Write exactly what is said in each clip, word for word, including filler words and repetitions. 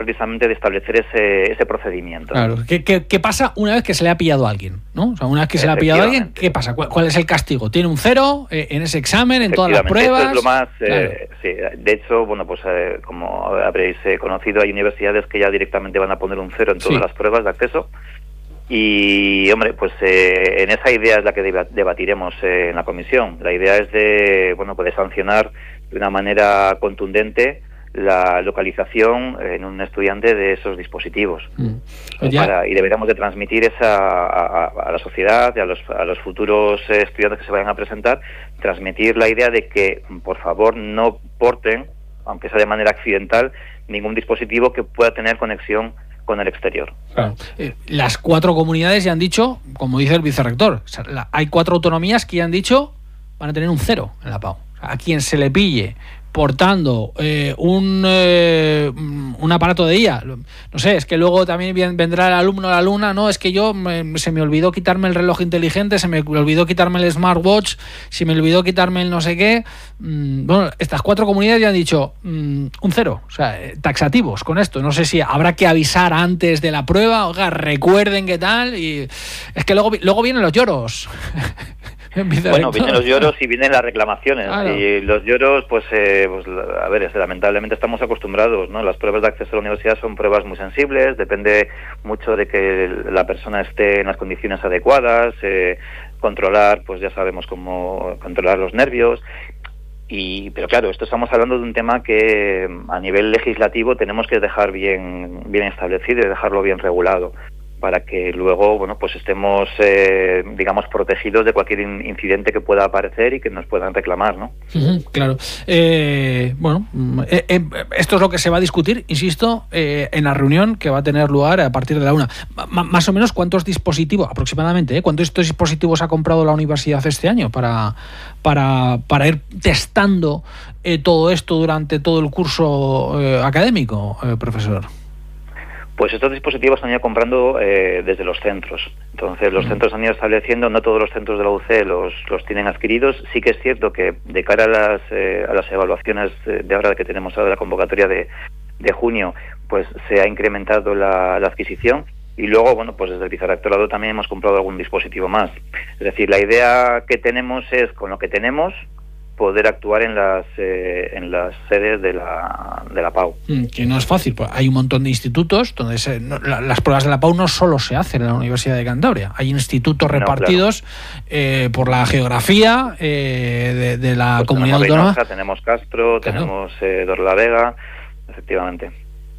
precisamente de establecer ese, ese procedimiento. Claro. ¿Qué, qué, ¿Qué pasa una vez que se le ha pillado a alguien? ¿No? O sea, una vez que se le ha pillado a alguien, ¿qué pasa? ¿Cuál, cuál es el castigo? ¿Tiene un cero eh, en ese examen, en todas las pruebas? Esto es lo más... Claro. Eh, sí, de hecho, bueno, pues eh, como habréis eh, conocido, hay universidades que ya directamente van a poner un cero en todas sí. las pruebas de acceso. Y, hombre, pues eh, en esa idea es la que debatiremos eh, en la comisión. La idea es de, bueno, pues de sancionar de una manera contundente la localización en un estudiante de esos dispositivos. Mm. Para, y deberíamos de transmitir esa a, a, a la sociedad y a los, a los futuros eh, estudiantes que se vayan a presentar, transmitir la idea de que, por favor, no porten, aunque sea de manera accidental, ningún dispositivo que pueda tener conexión con el exterior. Claro. Eh, las cuatro comunidades ya han dicho, como dice el vicerrector, o sea, la, hay cuatro autonomías que ya han dicho van a tener un cero en la PAU. O sea, a quien se le pille portando eh, un, eh, un aparato de I A, no sé, es que luego también vendrá el alumno o la alumna, no, es que yo me, se me olvidó quitarme el reloj inteligente, se me olvidó quitarme el smartwatch, se me olvidó quitarme el no sé qué. Mm, bueno, estas cuatro comunidades ya han dicho mm, un cero, o sea, taxativos con esto. No sé si habrá que avisar antes de la prueba, oiga, recuerden qué tal, y es que luego, luego vienen los lloros. Bueno, vienen los lloros y vienen las reclamaciones. Claro. Y los lloros, pues, eh, pues, a ver, lamentablemente estamos acostumbrados, ¿no? Las pruebas de acceso a la universidad son pruebas muy sensibles, depende mucho de que la persona esté en las condiciones adecuadas, eh, controlar, pues ya sabemos cómo controlar los nervios. Y, pero claro, esto estamos hablando de un tema que a nivel legislativo tenemos que dejar bien, bien establecido y dejarlo bien regulado, para que luego, bueno, pues estemos, eh, digamos, protegidos de cualquier incidente que pueda aparecer y que nos puedan reclamar, ¿no? Uh-huh, claro. Eh, bueno, eh, eh, esto es lo que se va a discutir, insisto, eh, en la reunión que va a tener lugar a partir de la una. M- más o menos, ¿cuántos dispositivos, aproximadamente, eh, cuántos dispositivos ha comprado la universidad este año para, para, para ir testando eh, todo esto durante todo el curso eh, académico, eh, profesor? Pues estos dispositivos han ido comprando eh, desde los centros. Entonces, los centros han ido estableciendo, no todos los centros de la U C los, los tienen adquiridos. Sí que es cierto que de cara a las, eh, a las evaluaciones de ahora que tenemos ahora de la convocatoria de, de junio, pues se ha incrementado la, la adquisición. Y luego, bueno, pues desde el vicerrectorado también hemos comprado algún dispositivo más. Es decir, la idea que tenemos es, con lo que tenemos, poder actuar en las eh, en las sedes de la de la PAU. Que no es fácil, pues hay un montón de institutos donde se, no, la, las pruebas de la PAU no solo se hacen en la Universidad de Cantabria, hay institutos no, repartidos claro. eh, por la geografía eh, de, de la pues comunidad tenemos autónoma. Reynosa, tenemos Castro, claro. tenemos eh, Torrelavega, efectivamente.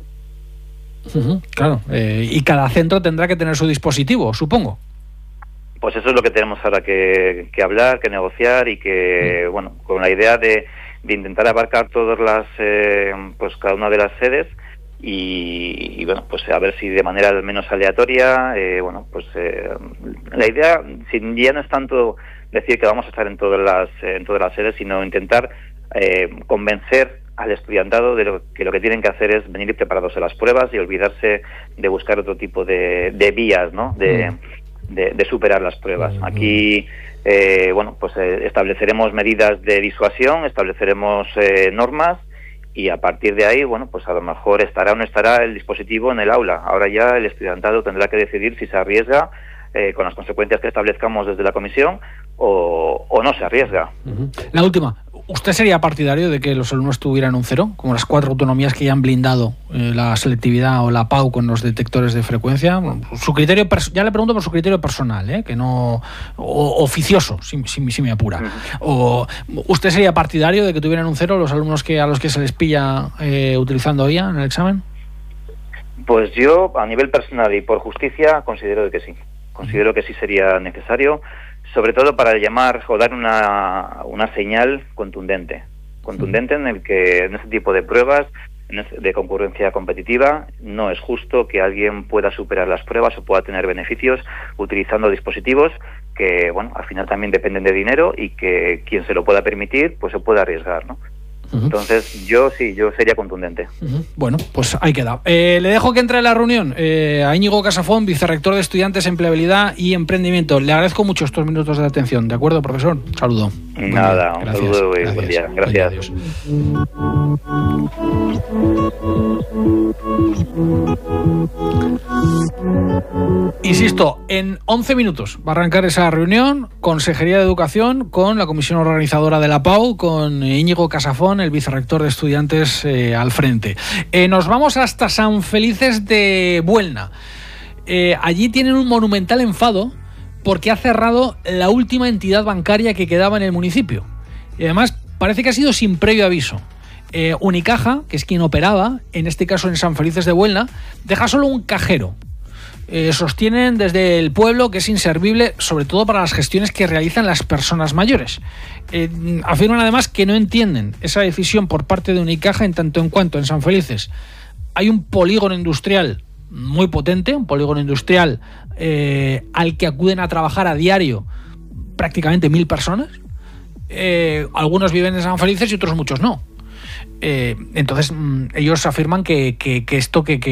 Uh-huh, claro, eh, y cada centro tendrá que tener su dispositivo, supongo. Pues eso es lo que tenemos ahora que, que hablar, que negociar y que, mm. bueno, con la idea de, de intentar abarcar todas las, eh, pues cada una de las sedes y, y, bueno, pues a ver si de manera al menos aleatoria, eh, bueno, pues eh, la idea si ya no es tanto decir que vamos a estar en todas las, en todas las sedes, sino intentar eh, convencer al estudiantado de lo que lo que tienen que hacer es venir preparados a las pruebas y olvidarse de buscar otro tipo de, de vías, ¿no? De, mm. De, de superar las pruebas. Aquí, eh, bueno, pues eh, estableceremos medidas de disuasión, estableceremos eh, normas y a partir de ahí, bueno, pues a lo mejor estará o no estará el dispositivo en el aula. Ahora ya el estudiantado tendrá que decidir si se arriesga eh, con las consecuencias que establezcamos desde la comisión o, o no se arriesga. Uh-huh. La última. ¿Usted sería partidario de que los alumnos tuvieran un cero, como las cuatro autonomías que ya han blindado eh, la selectividad o la PAU con los detectores de frecuencia? Su criterio, pers- ya le pregunto por su criterio personal, ¿eh? Que no o, oficioso, si, si, si me apura. O, ¿usted sería partidario de que tuvieran un cero los alumnos que a los que se les pilla eh, utilizando I A en el examen? Pues yo, a nivel personal y por justicia, considero que sí. Considero que sí sería necesario, sobre todo para llamar o dar una, una señal contundente, contundente en el que en este tipo de pruebas de concurrencia competitiva no es justo que alguien pueda superar las pruebas o pueda tener beneficios utilizando dispositivos que, bueno, al final también dependen de dinero y que quien se lo pueda permitir, pues se puede arriesgar, ¿no? Uh-huh. Entonces, yo sí, yo sería contundente. Uh-huh. Bueno, pues ahí queda. Eh, le dejo que entre en la reunión eh, a Íñigo Casafón, vicerrector de Estudiantes, Empleabilidad y Emprendimiento. Le agradezco mucho estos minutos de atención. ¿De acuerdo, profesor? Saludo. Nada, un gracias, saludo y gracias. buen día. Gracias. Adiós. Insisto, en once minutos va a arrancar esa reunión, Consejería de Educación, con la comisión organizadora de la PAU, con Íñigo Casafón, el vicerrector de estudiantes, eh, al frente. Eh, nos vamos hasta San Felices de Buelna. Eh, allí tienen un monumental enfado porque ha cerrado la última entidad bancaria que quedaba en el municipio. Y además parece que ha sido sin previo aviso. Eh, Unicaja, que es quien operaba, en este caso en San Felices de Buelna, deja solo un cajero. Eh, sostienen desde el pueblo que es inservible, sobre todo para las gestiones que realizan las personas mayores. Eh, afirman además que no entienden esa decisión por parte de Unicaja, en tanto en cuanto en San Felices hay un polígono industrial muy potente, un polígono industrial eh, al que acuden a trabajar a diario prácticamente mil personas. Eh, algunos viven en San Felices y otros muchos no. Eh, entonces ellos afirman que, que, que esto que, que